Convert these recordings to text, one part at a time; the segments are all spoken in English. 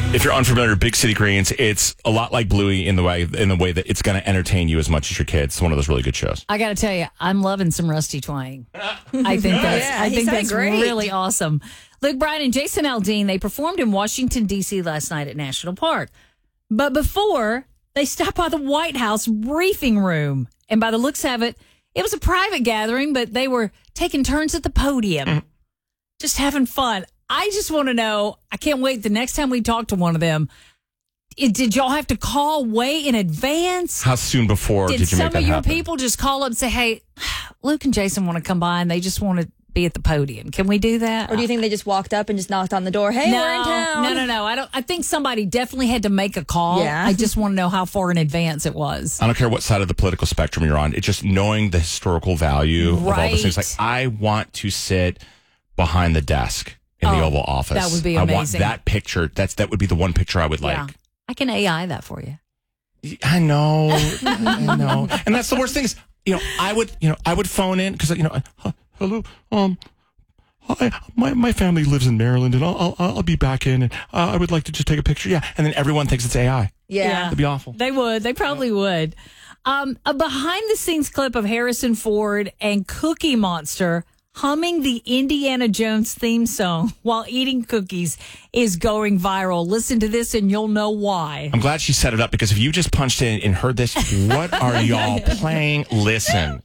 If you're unfamiliar, Big City Greens, it's a lot like Bluey in the way that it's going to entertain you as much as your kids. It's one of those really good shows. I got to tell you, I'm loving some Rusty Twang. I think that's really awesome. Luke Bryan and Jason Aldean, they performed in Washington, D.C. last night at National Park. But before, they stopped by the White House briefing room. And by the looks of it, it was a private gathering, but they were taking turns at the podium, just having fun. I just want to know, I can't wait the next time we talk to one of them. Did y'all have to call way in advance? How soon before did you make that happen? Did some of your people just call up and say, hey, Luke and Jason want to come by and they just want to be at the podium. Can we do that? Or do you think they just walked up and just knocked on the door? Hey, we're in town. No. I think somebody definitely had to make a call. Yeah. I just want to know how far in advance it was. I don't care what side of the political spectrum you're on. It's just knowing the historical value of all those things. Like, I want to sit behind the desk in the Oval Office. That would be amazing. I want that picture. That would be the one picture I would like. I can AI that for you. I know. And that's the worst thing is, I would phone in because, hello, hi, my family lives in Maryland and I'll be back in and I would like to just take a picture. Yeah. And then everyone thinks it's AI. Yeah. It'd be awful. They would. They probably would. A behind the scenes clip of Harrison Ford and Cookie Monster humming the Indiana Jones theme song while eating cookies is going viral. Listen to this and you'll know why. I'm glad she set it up because if you just punched in and heard this, what are y'all playing? Listen.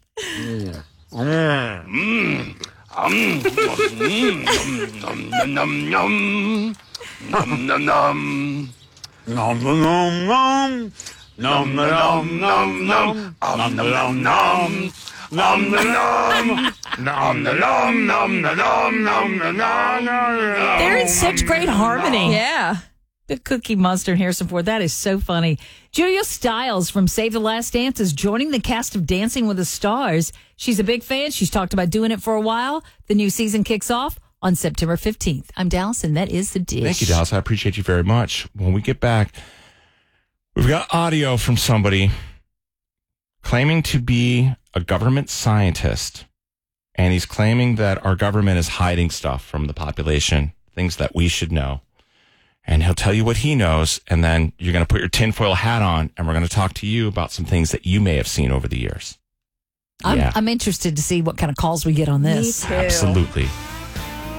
They're in such great harmony. Yeah. The Cookie Monster and Harrison Ford. That is so funny. Julia Stiles from Save the Last Dance is joining the cast of Dancing with the Stars. She's a big fan. She's talked about doing it for a while. The new season kicks off on September 15th. I'm Dallas, and that is The Dish. Thank you, Dallas. I appreciate you very much. When we get back, we've got audio from somebody claiming to be a government scientist, and he's claiming that our government is hiding stuff from the population, things that we should know. And he'll tell you what he knows, and then you're going to put your tinfoil hat on, and we're going to talk to you about some things that you may have seen over the years. I'm interested to see what kind of calls we get on this. Me too. Absolutely.